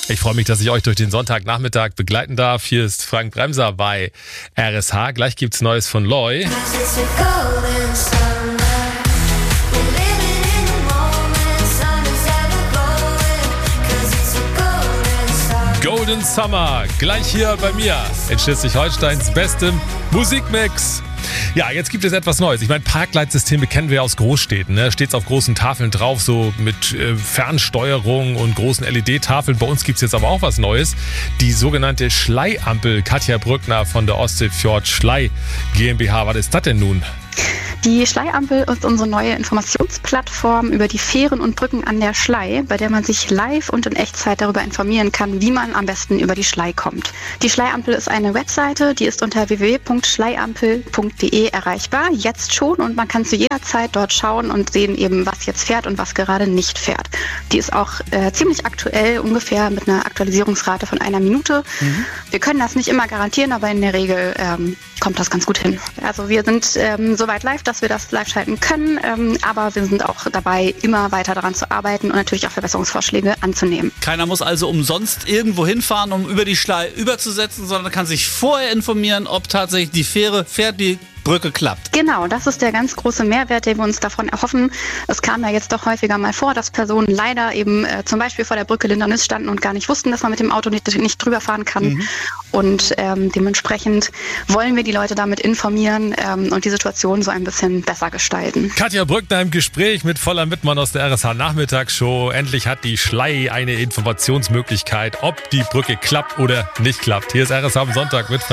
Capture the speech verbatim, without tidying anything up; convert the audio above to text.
Ich freue mich, dass ich euch durch den Sonntagnachmittag begleiten darf. Hier ist Frank Bremser bei R S H. Gleich gibt's Neues von Loy. Golden Summer, gleich hier bei mir in Schleswig-Holsteins bestem Musikmix. Ja, jetzt gibt es etwas Neues. Ich meine, Parkleitsysteme kennen wir aus Großstädten. Ne? Steht's auf großen Tafeln drauf, so mit äh, Fernsteuerung und großen L E D-Tafeln. Bei uns gibt's jetzt aber auch was Neues. Die sogenannte Schleiampel. Katja Brückner von der Ostseefjord Schlei GmbH. Was ist das denn nun? Die Schleiampel ist unsere neue Informationsplattform über die Fähren und Brücken an der Schlei, bei der man sich live und in Echtzeit darüber informieren kann, wie man am besten über die Schlei kommt. Die Schleiampel ist eine Webseite, die ist unter w w w punkt schleiampel punkt d e erreichbar, jetzt schon, und man kann zu jeder Zeit dort schauen und sehen eben, was jetzt fährt und was gerade nicht fährt. Die ist auch äh, ziemlich aktuell, ungefähr mit einer Aktualisierungsrate von einer Minute. Mhm. Wir können das nicht immer garantieren, aber in der Regel ähm, kommt das ganz gut hin. Also wir sind ähm, soweit live, dass wir das live schalten können, ähm, aber wir sind auch dabei, immer weiter daran zu arbeiten und natürlich auch Verbesserungsvorschläge anzunehmen. Keiner muss also umsonst irgendwo hinfahren, um über die Schlei überzusetzen, sondern kann sich vorher informieren, ob tatsächlich die Fähre fährt, die Brücke klappt. Genau, das ist der ganz große Mehrwert, den wir uns davon erhoffen. Es kam ja jetzt doch häufiger mal vor, dass Personen leider eben äh, zum Beispiel vor der Brücke Lindernis standen und gar nicht wussten, dass man mit dem Auto nicht, nicht drüber fahren kann. Mhm. Und ähm, dementsprechend wollen wir die Leute damit informieren ähm, und die Situation so ein bisschen besser gestalten. Katja Brückner im Gespräch mit Voller Mittmann aus der R S H-Nachmittagsshow. Endlich hat die Schlei eine Informationsmöglichkeit, ob die Brücke klappt oder nicht klappt. Hier ist R S H am Sonntag mit